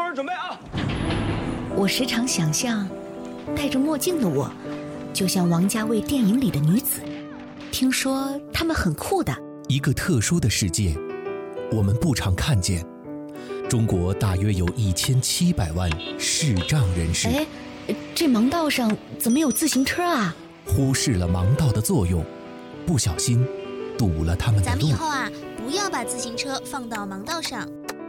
人准备啊！ 我时常想象，戴着墨镜的我，就像王家卫电影里的女子。听说她们很酷的。 一个特殊的世界，我们不常看见。中国大约有1700万视障人士。 哎，这盲道上怎么有自行车啊？ 忽视了盲道的作用，不小心堵了他们的路。 咱们以后啊，不要把自行车放到盲道上。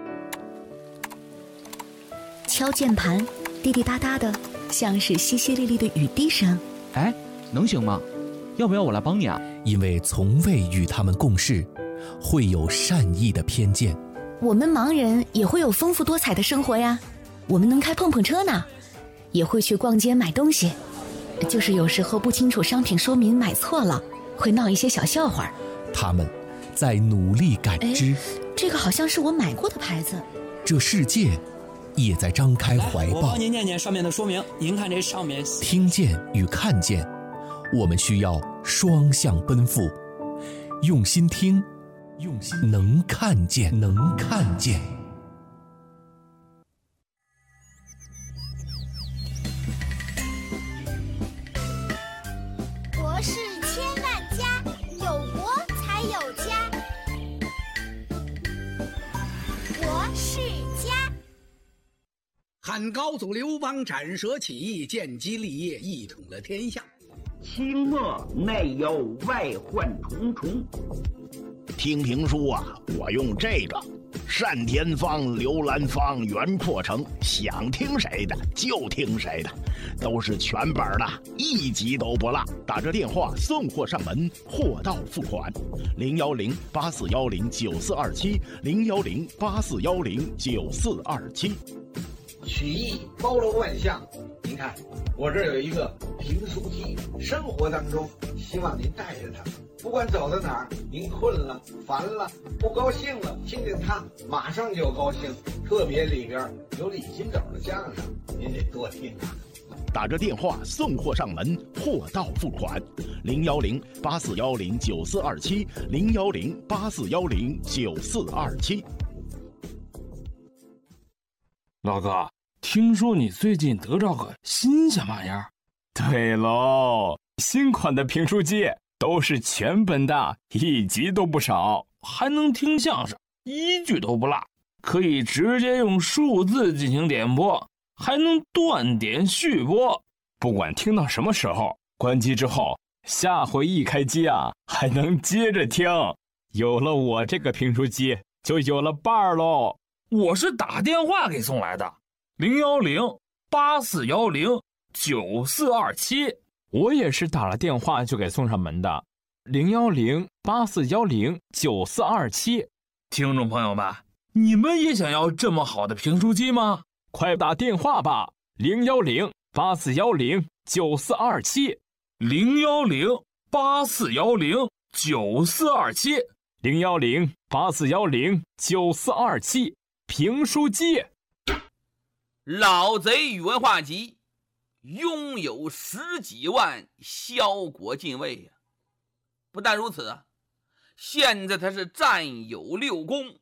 敲键盘，滴滴答答的，像是淅淅沥沥的雨滴声。 哎，能行吗？要不要我来帮你啊？ 因为从未与他们共事，会有善意的偏见。 我们盲人也会有丰富多彩的生活呀，我们能开碰碰车呢，也会去逛街买东西，就是有时候不清楚商品说明买错了，会闹一些小笑话。 他们在努力感知。 这个好像是我买过的牌子。 这世界也在张开怀抱。 我帮您念念上面的说明，您看这上面。 听见与看见，我们需要双向奔赴，用心听，用心能看见，能看见。 国事千万家，有国才有家。国事家。 汉高祖刘邦斩蛇起义，建基立业，一统了天下。 清末内忧外患重重。 听评书啊，我用这个单田芳、刘兰芳、袁阔成，想听谁的就听谁的，都是全本的，一集都不落。打这电话送货上门，货到付款。010-8410-9427，010-8410-9427。 曲艺包罗万象，您看我这儿有一个评书机，生活当中希望您带着它，不管走到哪儿，您困了、烦了、不高兴了，听见它马上就高兴。特别里边有李金斗的相声，您得多听啊。 打着电话送货上门，货到付款。010-8410-9427，010-8410-9427。 老哥，听说你最近得着个新鲜玩意儿？ 对喽，新款的评书机都是全本的，一集都不少， 还能听相声，一句都不落，可以直接用数字进行点播，还能断点续播。 不管听到什么时候，关机之后，下回一开机啊，还能接着听。有了我这个评书机，就有了伴儿喽。 我是打电话给送来的，010-8410-9427。 我也是打了电话就给送上门的，010-8410-9427。 听众朋友们，你们也想要这么好的评书机吗？ 快打电话吧，010-8410-9427。 010-8410-9427。 010-8410-9427。评书机。 老贼语文化集拥有10几万销国禁卫呀！不但如此啊，现在他是占有6宫，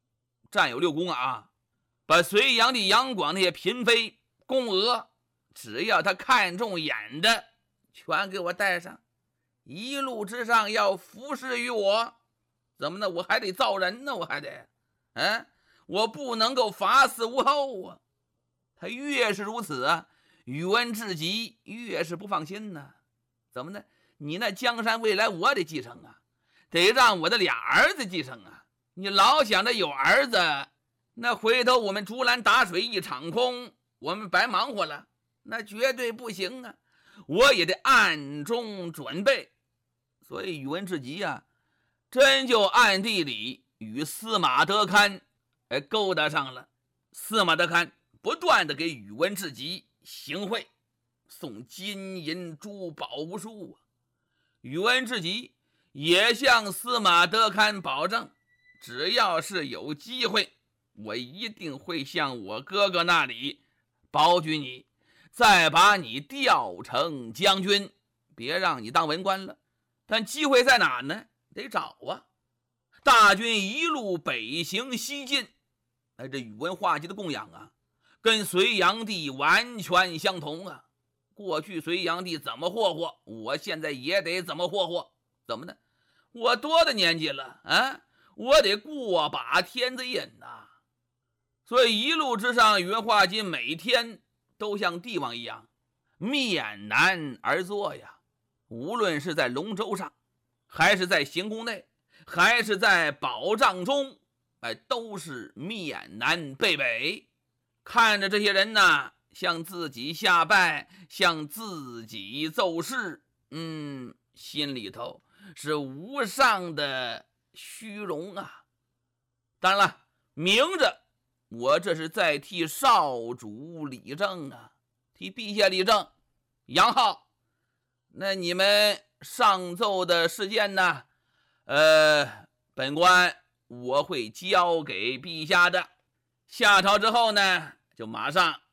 把隋炀帝杨广那些嫔妃宫娥，只要他看中眼的，全给我带上，一路之上要服侍于我。怎么呢？我还得造人呢，我还得，我不能够法死无后啊！他越是如此啊，宇文智及越是不放心呢。怎么呢？你那江山未来我得继承啊，得让我的俩儿子继承啊。你老想着有儿子，那回头我们竹篮打水一场空，我们白忙活了，那绝对不行啊！我也得暗中准备。所以宇文智及啊，真就暗地里与司马德堪勾搭上了。司马德堪不断的给宇文智及行贿，送金银珠宝无数啊。宇文智及也向司马德堪保证，只要是有机会，我一定会向我哥哥那里保举你，再把你调成将军，别让你当文官了。但机会在哪呢？得找啊！大军一路北行西进，这宇文化及的供养啊， 跟隋炀帝完全相同啊。过去隋炀帝怎么霍霍，我现在也得怎么霍霍。怎么呢？我多大年纪了啊？我得过把天子瘾呐。所以一路之上，袁化金每天都像帝王一样面南而坐呀。无论是在龙舟上，还是在行宫内，还是在宝帐中，都是面南背北，看着这些人呢，向自己下拜，向自己奏事，心里头是无上的虚荣啊。当然了，明着我这是在替少主理政啊，替陛下理政。杨浩，那你们上奏的事件呢？本官我会交给陛下的。下朝之后呢，就马上